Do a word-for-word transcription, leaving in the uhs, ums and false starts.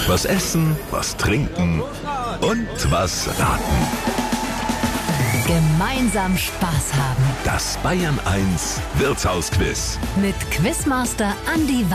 Was essen, was trinken und was raten. Gemeinsam Spaß haben. Das Bayern eins Wirtshausquiz. Mit Quizmaster Andi